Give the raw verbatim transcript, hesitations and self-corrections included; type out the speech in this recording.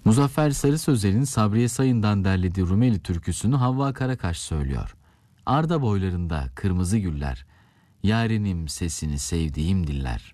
Muzaffer Sarı Sözel'in Sabriye Sayın'dan derlediği Rumeli türküsünü Havva Karakaş söylüyor. Arda boylarında kırmızı güller, yârinim sesini sevdiğim diller.